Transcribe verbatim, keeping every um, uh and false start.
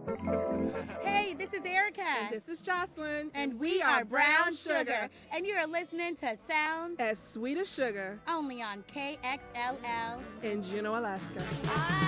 Hey, this is Erica. And this is Jocelyn. And, and we, we are Brown Sugar. Sugar. And you are listening to Sounds as Sweet as Sugar. Only on K X L L in Juneau, Alaska.